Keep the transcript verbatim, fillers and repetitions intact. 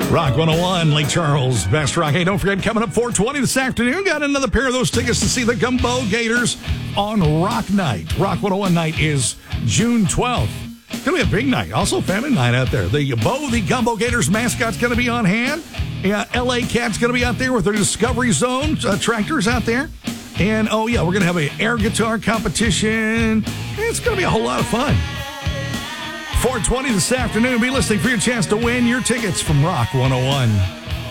Rock one oh one, Lake Charles, Best Rock. Hey, don't forget, coming up four twenty this afternoon, got another pair of those tickets to see the Gumbo Gators on Rock Night. Rock one oh one night is June twelfth. It's going to be a big night. Also, family night out there. The Bo, the Gumbo Gators mascot's going to be on hand. Yeah, L A Cat's going to be out there with their Discovery Zone uh, tractors out there. And, oh, yeah, we're going to have an air guitar competition. It's going to be a whole lot of fun. four twenty this afternoon. Be listening for your chance to win your tickets from Rock one oh one.